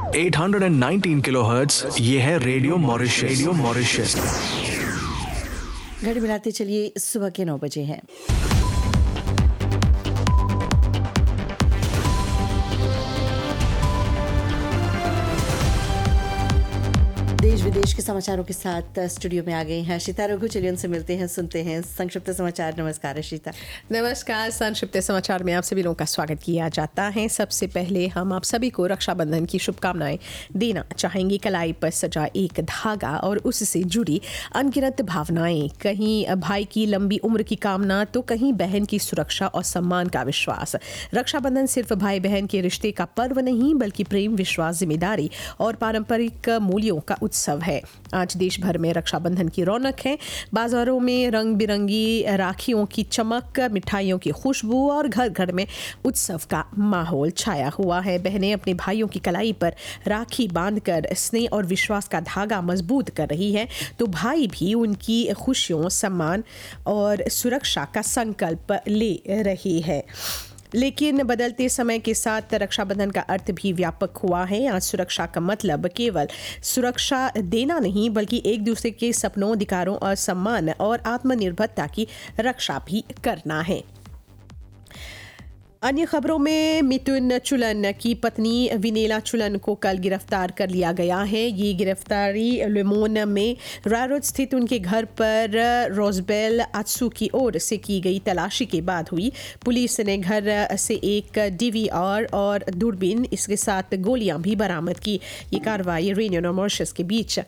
819 kilohertz, ये है radio Mauritius. Radio Mauritius. घड़ी मिलाते चलिए, सुबह के 9 बजे हैं। देश विदेश के समाचारों के साथ स्टूडियो में आ गए हैं श्रीता रघु। चलिए उनसे मिलते हैं, सुनते हैं संक्षिप्त समाचार। नमस्कार श्रीता। नमस्कार। संक्षिप्त समाचार में आप सभी लोगों का स्वागत किया जाता है। सबसे पहले हम आप सभी को रक्षाबंधन की शुभकामनाएं देना चाहेंगे। कलाई पर सजा एक धागा और उससे जुड़ी अनगिनत भावनाएं, कहीं भाई की लंबी उम्र की कामना तो कहीं बहन की सुरक्षा और सम्मान का विश्वास। रक्षाबंधन सिर्फ भाई बहन के रिश्ते का पर्व नहीं, बल्कि प्रेम, विश्वास, जिम्मेदारी और पारंपरिक मूल्यों का उत्सव है। आज देश भर में रक्षाबंधन की रौनक है। बाजारों में रंग बिरंगी राखियों की चमक, मिठाइयों की खुशबू और घर घर में उत्सव का माहौल छाया हुआ है। बहनें अपने भाइयों की कलाई पर राखी बांधकर स्नेह और विश्वास का धागा मजबूत कर रही है, तो भाई भी उनकी खुशियों, सम्मान और सुरक्षा का संकल्प ले रहे हैं। लेकिन बदलते समय के साथ रक्षाबंधन का अर्थ भी व्यापक हुआ है। आज सुरक्षा का मतलब केवल सुरक्षा देना नहीं, बल्कि एक दूसरे के सपनों, अधिकारों और सम्मान और आत्मनिर्भरता की रक्षा भी करना है। अन्य खबरों में मिथुन चुलन की पत्नी विनेला चुलन को कल गिरफ्तार कर लिया गया है। ये गिरफ्तारी लेमोन में रायरोड स्थित उनके घर पर रोजबेल आत्सू की ओर से की गई तलाशी के बाद हुई। पुलिस ने घर से एक डीवीआर और दूरबीन, इसके साथ गोलियां भी बरामद की। ये कार्रवाई रेडियो मॉरिशस के बीच